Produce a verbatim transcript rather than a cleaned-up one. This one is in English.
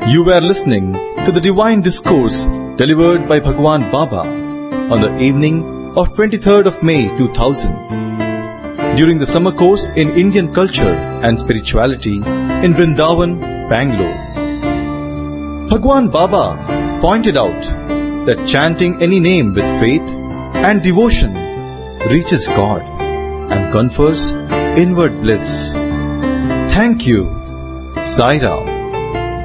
You were listening to the Divine Discourse delivered by Bhagwan Baba on the evening of twenty-third of May two thousand during the summer course in Indian culture and spirituality in Vrindavan, Bangalore. Bhagwan Baba pointed out that chanting any name with faith and devotion reaches God and confers inward bliss. Thank you. Sai Ram.